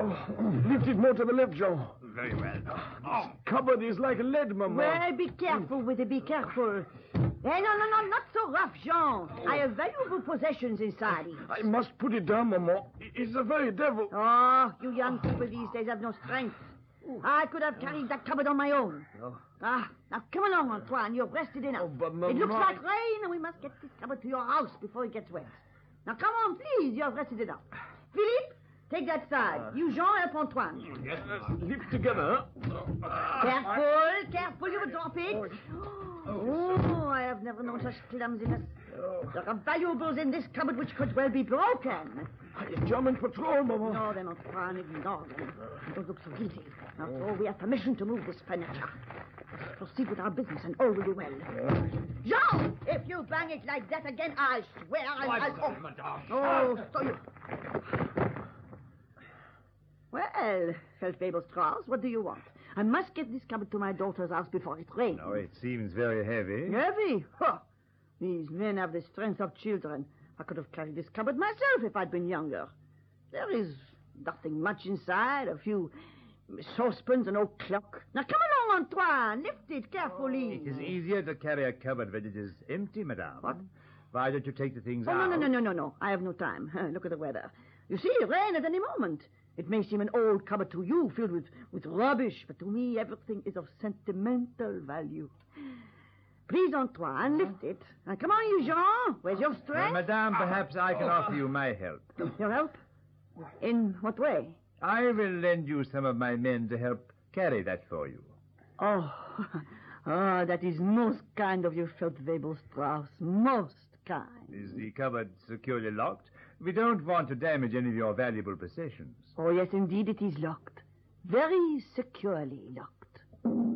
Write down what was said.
Lift it more to the left, Jean. Very well. This cupboard is like lead, Maman. Well, be careful with it, be careful. Hey, no, not so rough, Jean. I have valuable possessions inside it. I must put it down, Maman. It's the very devil. Oh, you young people these days have no strength. I could have carried that cupboard on my own. No. Now come along, Antoine. You've rested enough. Oh, but It Maman... looks like rain, and we must get this cupboard to your house before it gets wet. Now, come on, please. You've rested enough. Philippe, take that side. You, Jean, help Antoine. Yes, Lift together, huh? Careful, you will drop it. Oh, I have never known such clumsiness. There are valuables in this cupboard which could well be broken. A German patrol, Maman. No, they're not fine. Ignore them. Don't look so guilty. After all, we have permission to move this furniture. Let's proceed with our business, and all will be well. Jean, if you bang it like that again, I swear I'll... madame. Oh, so you... Well, Feldwebel Strauss, what do you want? I must get this cupboard to my daughter's house before it rains. Oh, it seems very heavy. Heavy? Huh. These men have the strength of children. I could have carried this cupboard myself if I'd been younger. There is nothing much inside, a few saucepans, an old clock. Now, come along, Antoine. Lift it carefully. It is easier to carry a cupboard when it is empty, madame. What? Why don't you take the things Oh, out? no. I have no time. Look at the weather. You see, rain at any moment. It may seem an old cupboard to you, filled with rubbish, but to me, everything is of sentimental value. Please, Antoine, lift it. Now, come on, you, Jean. Where's your strength? Madame, perhaps I can offer you my help. Your help? In what way? I will lend you some of my men to help carry that for you. Oh, that is most kind of you, Feldwebel Strauss. Most kind. Is the cupboard securely locked? We don't want to damage any of your valuable possessions. Oh, yes, indeed, it is locked. Very securely locked.